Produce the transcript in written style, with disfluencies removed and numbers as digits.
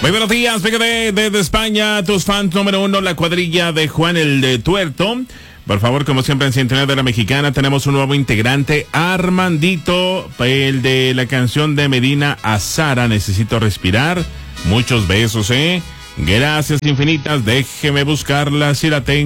Muy buenos días, fíjate, desde España, tus fans número uno, la cuadrilla de Juan el de Tuerto. Por favor, como siempre en sintonía de la Mexicana, tenemos un nuevo integrante, Armandito, el de la canción de Medina Azara, Necesito Respirar. Muchos besos, Gracias infinitas, déjeme buscarla si la tengo.